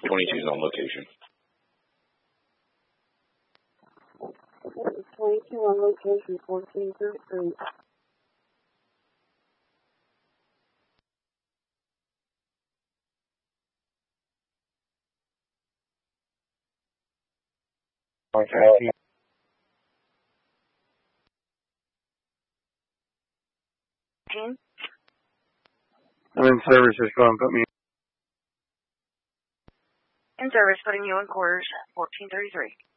22's on location. 22 on location, 1433. Okay. I'm in service. Just go and put me in service, putting you in quarters, 1433.